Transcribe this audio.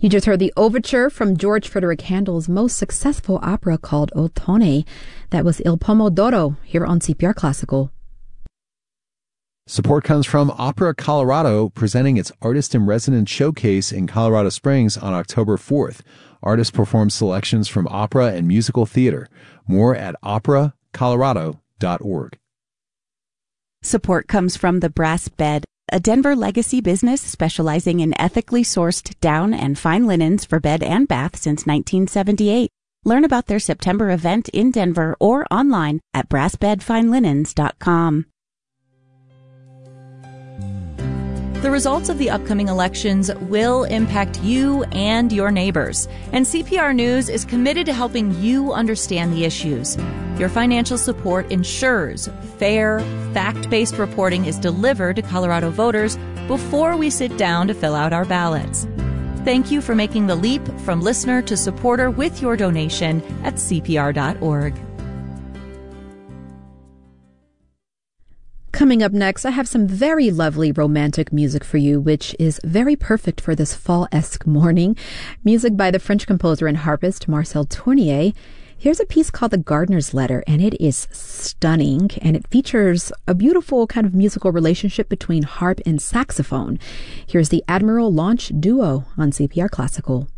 You just heard the overture from George Frederick Handel's most successful opera called Ottone. That was Il Pomodoro here on CPR Classical. Support comes from Opera Colorado, presenting its Artist-in-Residence Showcase in Colorado Springs on October 4th. Artists perform selections from opera and musical theater. More at operacolorado.org. Support comes from The Brass Bed, a Denver legacy business specializing in ethically sourced down and fine linens for bed and bath since 1978. Learn about their September event in Denver or online at brassbedfinelinens.com. The results of the upcoming elections will impact you and your neighbors, and CPR News is committed to helping you understand the issues. Your financial support ensures fair, fact-based reporting is delivered to Colorado voters before we sit down to fill out our ballots. Thank you for making the leap from listener to supporter with your donation at CPR.org. Coming up next, I have some very lovely romantic music for you, which is very perfect for this fall-esque morning. Music by the French composer and harpist Marcel Tournier. Here's a piece called The Gardener's Letter, and it is stunning, and it features a beautiful kind of musical relationship between harp and saxophone. Here's the Admiral Launch Duo on CPR Classical.